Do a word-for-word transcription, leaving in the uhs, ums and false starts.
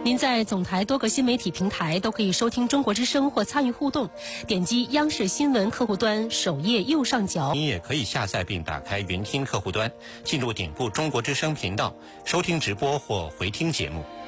您在总台多个新媒体平台都可以收听中国之声或参与互动，点击央视新闻客户端首页右上角。 您也可以下载并打开云听客户端，进入顶部中国之声频道，收听直播或回听节目。